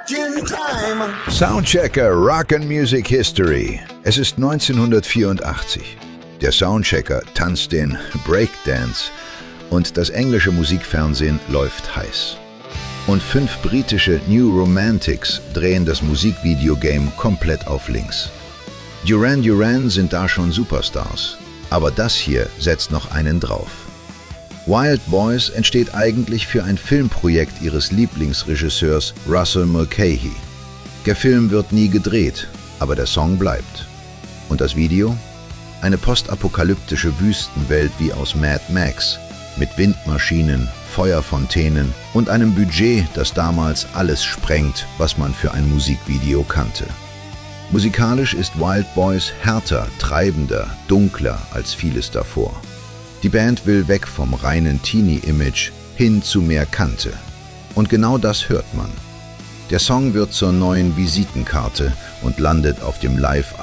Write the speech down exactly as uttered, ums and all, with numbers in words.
Soundchecker Rock and Music History. Es ist neunzehnhundertvierundachtzig. Der Soundchecker tanzt den Breakdance und das englische Musikfernsehen läuft heiß. Und fünf britische New Romantics drehen das Musikvideo-Game komplett auf links. Duran Duran sind da schon Superstars, aber das hier setzt noch einen drauf. Wild Boys entsteht eigentlich für ein Filmprojekt ihres Lieblingsregisseurs Russell Mulcahy. Der Film wird nie gedreht, aber der Song bleibt. Und das Video? Eine postapokalyptische Wüstenwelt wie aus Mad Max, mit Windmaschinen, Feuerfontänen und einem Budget, das damals alles sprengt, was man für ein Musikvideo kannte. Musikalisch ist Wild Boys härter, treibender, dunkler als vieles davor. Die Band will weg vom reinen Teenie-Image hin zu mehr Kante. Und genau das hört man. Der Song wird zur neuen Visitenkarte und landet auf dem Live